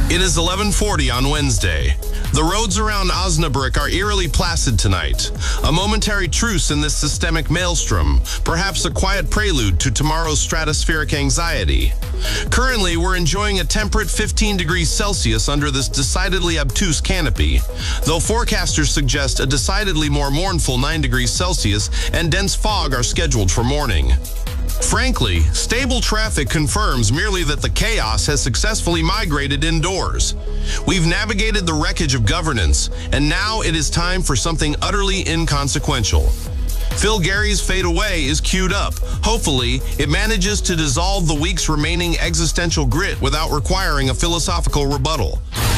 It is 11:40 on Wednesday. The roads around Osnabrück are eerily placid tonight. A momentary truce in this systemic maelstrom, perhaps a quiet prelude to tomorrow's stratospheric anxiety. Currently, we're enjoying a temperate 15 degrees Celsius under this decidedly obtuse canopy, though forecasters suggest a decidedly more mournful 9 degrees Celsius and dense fog are scheduled for morning. Frankly, stable traffic confirms merely that the chaos has successfully migrated indoors. We've navigated the wreckage of governance, and now it is time for something utterly inconsequential. Phil Gary's Fade Away is queued up. Hopefully, it manages to dissolve the week's remaining existential grit without requiring a philosophical rebuttal.